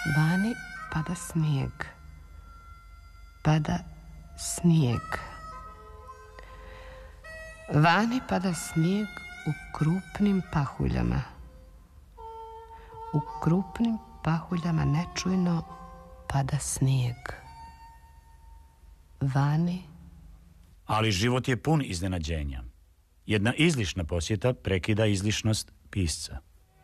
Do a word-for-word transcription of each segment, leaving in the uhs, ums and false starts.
Vani pada snijeg. Pada snijeg. Vani pada snijeg u krupnim pahuljama. U krupnim pahuljama nečujno pada snijeg. Vani... Ali život je pun iznenađenja. Jedna izlišna posjeta prekida izlišnost pisca.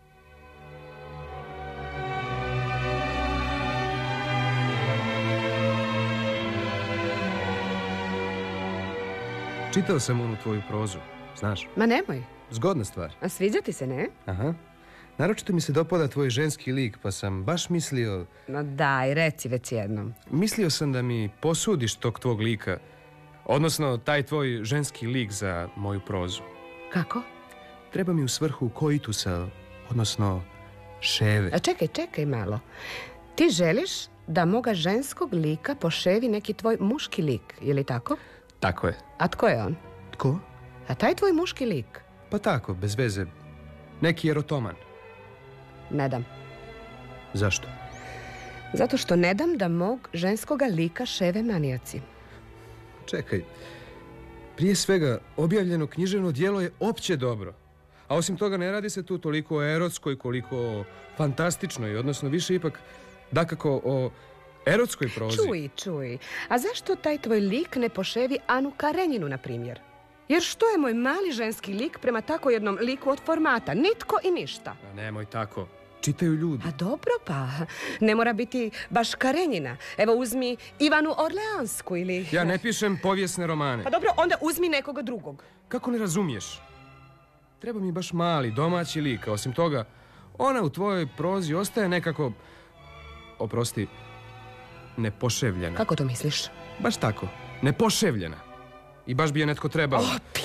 Čitao sam onu tvoju prozu, znaš? Ma nemoj. Zgodna stvar. A sviđa ti se, ne? Aha. Naročito mi se dopada tvoj ženski lik, pa sam baš mislio... No daj, reci već jednom. Mislio sam da mi posudiš tog tvog lika, odnosno taj tvoj ženski lik za moju prozu. Kako? Treba mi u svrhu koitusa, odnosno ševe. A čekaj, čekaj malo. Ti želiš da moga ženskog lika poševi neki tvoj muški lik, je li tako? Tako je. A tko je on? Tko? A taj tvoj muški lik? Pa tako, bez veze. Neki erotoman. Ne dam. Zašto? Zato što ne dam da mog ženskoga lika ševe manijaci. Čekaj. Prije svega, objavljeno književno djelo je opće dobro. A osim toga ne radi se tu toliko o erotskoj koliko o fantastičnoj, odnosno više ipak dakako o erotskoj prozi. Čuj, čuj. A zašto taj tvoj lik ne poševi Anu Karenjinu, na primjer? Jer što je moj mali ženski lik prema tako jednom liku od formata? Nitko i ništa. A nemoj tako. Čitaju ljudi. A dobro pa. Ne mora biti baš Karenjina. Evo uzmi Ivanu Orleansku ili... Ja ne pišem povijesne romane. Pa dobro, onda uzmi nekoga drugog. Kako ne razumiješ? Treba mi baš mali, domaći lik. A osim toga, ona u tvojoj prozi ostaje nekako... Oprosti, nepoševljena. Kako to misliš? Baš tako, nepoševljena. I baš bi je netko trebao. Opi.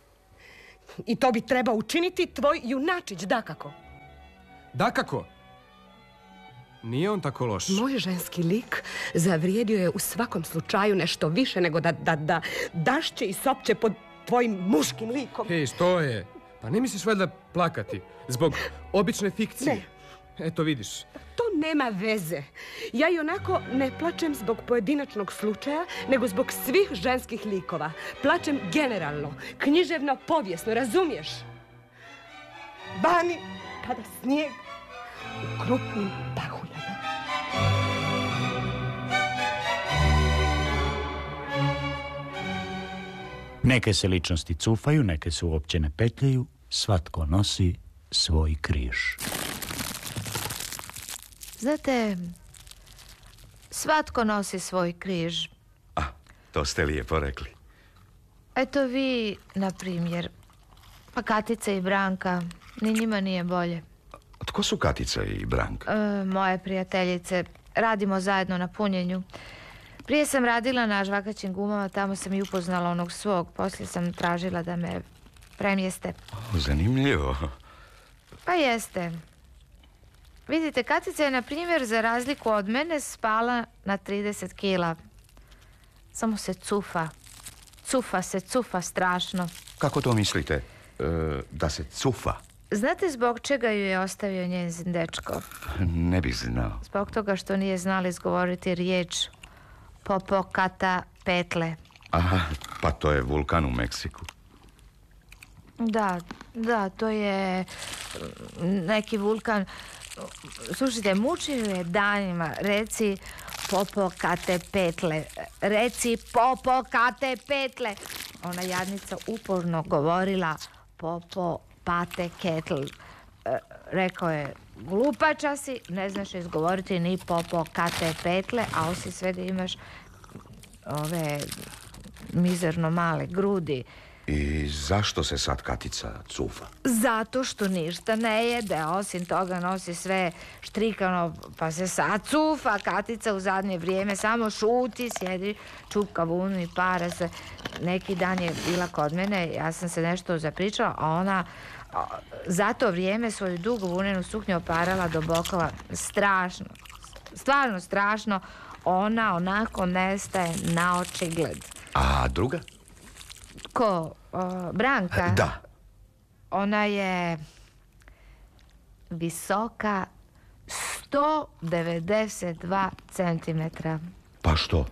I to bi trebao učiniti tvoj junačić, dakako. Dakako. Nije on tako loš. Moj ženski lik zavrijedio je u svakom slučaju nešto više nego da, da, da dašće i sopće pod tvojim muškim likom. Hej, što je? Pa ne misliš valjda plakati zbog obične fikcije? Ne. Eto vidiš. To nema veze. Ja i onako ne plačem zbog pojedinačnog slučaja, nego zbog svih ženskih likova. Plačem generalno, književno, povijesno, razumiješ? Vani pada snijeg u krupnim pahuljama. Neke se ličnosti cufaju, neke se uopće ne petljaju, svatko nosi svoj križ. Znate, svatko nosi svoj križ. A, to ste lijepo rekli. Eto vi, na primjer, pa Katica i Branka, ni njima nije bolje. Tko su Katica i Branka? E, moje prijateljice, radimo zajedno na punjenju. Prije sam radila na žvakaćim gumama, tamo sam i upoznala onog svog. Poslije sam tražila da me premjeste. O, zanimljivo. Pa jeste. Vidite, Katica je, na primjer, za razliku od mene spala na trideset kila. Samo se cufa. Cufa se, cufa strašno. Kako to mislite? E, da se cufa? Znate zbog čega ju je ostavio njezin dečko? Ne bih znao. Zbog toga što nije znala izgovoriti riječ Popocatépetl. Aha, pa to je vulkan u Meksiku. Da, da, to je neki vulkan. Slušajte, muči ju je danima. Reci Popocatépetl. Reci Popocatépetl. Ona jadnica uporno govorila Popocatépetl. Rekao je, glupača si, ne znaš izgovoriti ni Popocatépetl, a osim svega imaš ove mizerno male grudi. I zašto se sad Katica cufa? Zato što ništa ne jede, osim toga nosi sve štrikano, pa se sad cufa. Katica u zadnje vrijeme samo šuti, sjedi, čupka vunu i para se. Neki dan je bila kod mene, ja sam se nešto zapričala, a ona za to vrijeme svoju dugu vunenu suknju oparala do bokova. Strašno, stvarno strašno. Ona onako nestaje na očigled. A druga? Ko? O, Branka? Da. Ona je visoka, sto devedeset dva centimetra. Pa što?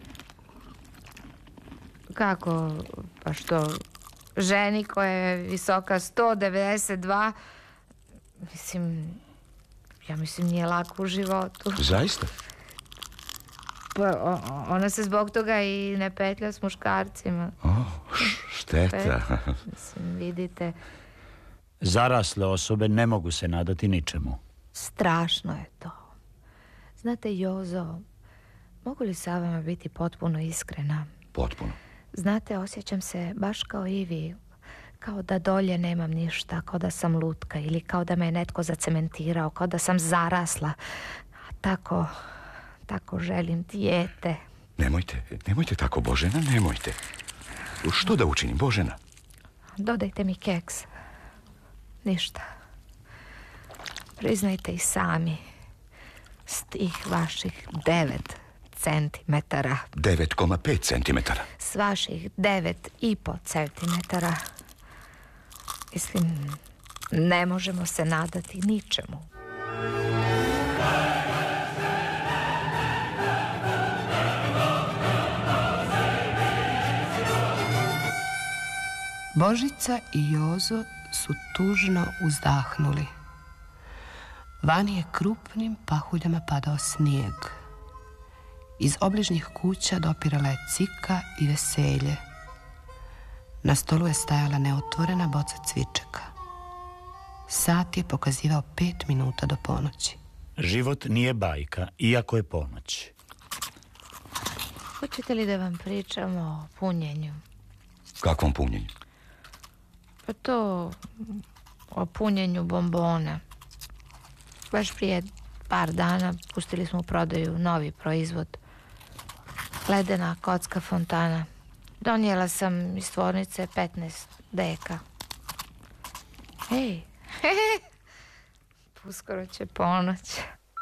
Kako? Pa što? Ženi koja je visoka sto devedeset dva, mislim, ja mislim nije lako u životu. Zaista? Pa o, ona se zbog toga i ne petlja s muškarcima. O, šteta. Mislim, vidite. Zarasle osobe ne mogu se nadati ničemu. Strašno je to. Znate, Jozo, mogu li sa vama biti potpuno iskrena? Potpuno. Znate, osjećam se baš kao i vi. Kao da dolje nemam ništa, kao da sam lutka ili kao da me je netko zacementirao, kao da sam zarasla. A tako, tako želim dijete. Nemojte, nemojte tako, Božena, nemojte. Što da učinim, Božena? Dodajte mi keks. Ništa. Priznajte i sami. S tih vaših devet centimetara. devet zarez pet centimetara. S vaših devet i po centimetara. Mislim, ne možemo se nadati ničemu. Božica i Jozo su tužno uzdahnuli. Vani je krupnim pahuljama padao snijeg. Iz obližnjih kuća dopirala je cika i veselje. Na stolu je stajala neotvorena boca cvičeka. Sat je pokazivao pet minuta do ponoći. Život nije bajka, iako je ponoć. Hoćete li da vam pričam o punjenju? Kakvom punjenju? Pa to o punjenju bombona. Baš prije par dana pustili smo u prodaju novi proizvod. Ledena kocka fontana. Donijela sam iz tvornice petnaest deka. Ej, uskoro će ponoć.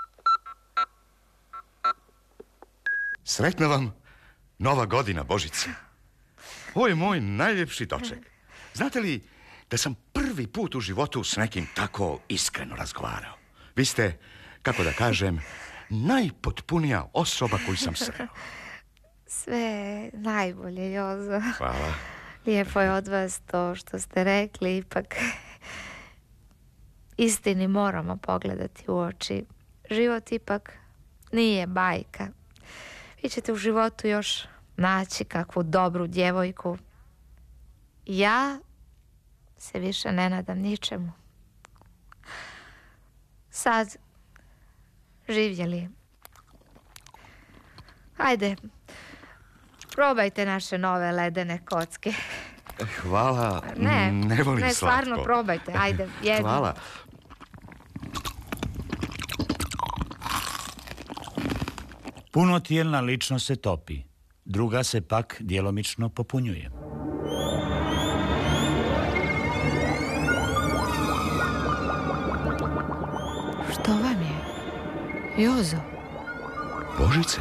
Sretna vam nova godina, Božice. Ovo je moj najljepši doček. Znate li da sam prvi put u životu s nekim tako iskreno razgovarao? Vi ste, kako da kažem, najpotpunija osoba koju sam sreo. Sve najbolje, Jozo. Hvala. Lijepo je od vas to što ste rekli, ipak istini moramo pogledati u oči. Život ipak nije bajka. Vi ćete u životu još naći kakvu dobru djevojku. Ja se više ne nadam ničemu. Sad živjeli. Ajde, probajte naše nove ledene kocke. Hvala, Ne, ne volim ne, slatko. stvarno probajte, ajde, jedno. Hvala. Punotijelna ličnost se topi, druga se pak djelomično popunjuje. Što vam je, Jozo? Božice,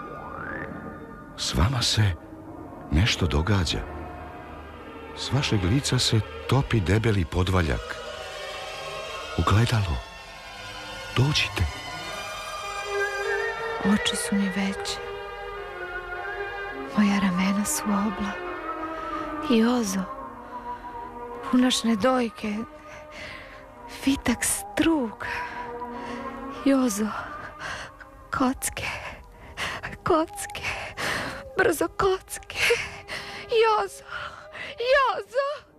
s vama se nešto događa. S vašeg lica se topi debeli podvaljak. Ugledalo, dođite. Oči su mi veće. Moja ramena su obla. Jozo, punašne dojke, vitak strug. Jozo, kocke, kocke, brzo kocke. Jozo, Jozo.